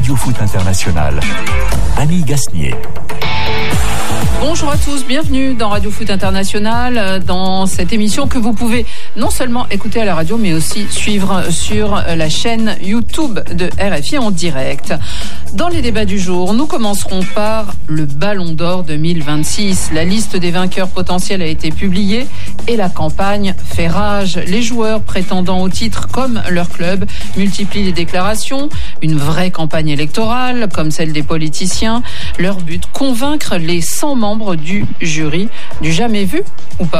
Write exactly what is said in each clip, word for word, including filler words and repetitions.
Radio Foot International. Annie Gasnier. Bonjour à tous, bienvenue dans Radio Foot International, dans cette émission que vous pouvez non seulement écouter à la radio, mais aussi suivre sur la chaîne YouTube de R F I en direct. Dans les débats du jour, nous commencerons par le Ballon d'Or deux mille vingt-six. La liste des vainqueurs potentiels a été publiée et la campagne fait rage. Les joueurs prétendant au titre comme leur club multiplient les déclarations. Une vraie campagne électorale, comme celle des politiciens. Leur but, convaincre les cent membres du jury. Du jamais vu ou pas ?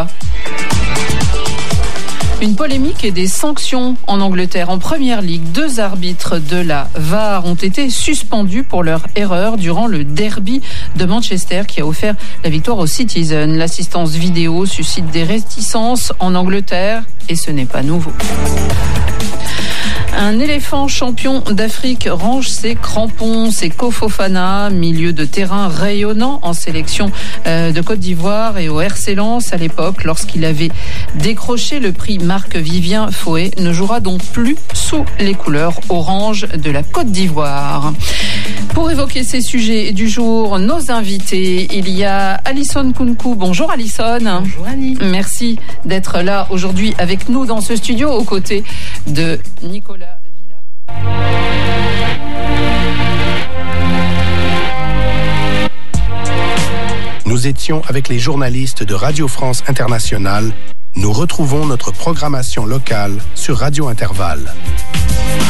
Une polémique et des sanctions en Angleterre. En Première Ligue, deux arbitres de la V A R ont été suspendus pour leur erreur durant le derby de Manchester qui a offert la victoire aux Citizens. L'assistance vidéo suscite des réticences en Angleterre et ce n'est pas nouveau. Un éléphant champion d'Afrique range ses crampons, c'est Seko Fofana, milieu de terrain rayonnant en sélection euh, de Côte d'Ivoire et au R C Lens à l'époque, lorsqu'il avait décroché le prix Marc-Vivien Foé, ne jouera donc plus sous les couleurs orange de la Côte d'Ivoire. Pour évoquer ces sujets du jour, nos invités, il y a Alison Kounkou. Bonjour Alison. Bonjour Annie. Merci d'être là aujourd'hui avec nous dans ce studio aux côtés de Nicolas. Nous étions avec les journalistes de Radio France Internationale. Nous retrouvons notre programmation locale sur Radio Intervalle.